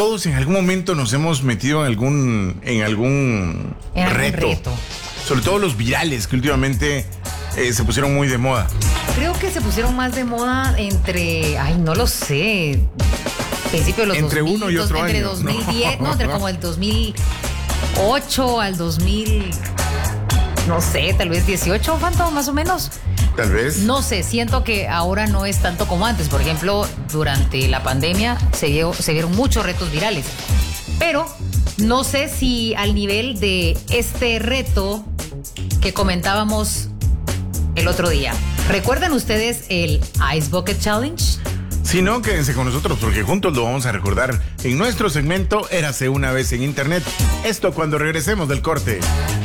Todos en algún momento nos hemos metido en algún reto. Sobre todo los virales que últimamente se pusieron muy de moda. Creo que se pusieron más de moda no lo sé, principio de los entre 2000, uno y otro entre año. 2010, entre como el 2008 al 2000, no sé, tal vez 18, ¿cuánto más o menos? Tal vez. No sé, siento que ahora no es tanto como antes. Por ejemplo, durante la pandemia se vieron muchos retos virales. Pero no sé si al nivel de este reto que comentábamos el otro día. ¿Recuerdan ustedes el Ice Bucket Challenge? Si no, quédense con nosotros porque juntos lo vamos a recordar en nuestro segmento Érase una vez en Internet. Esto cuando regresemos del corte.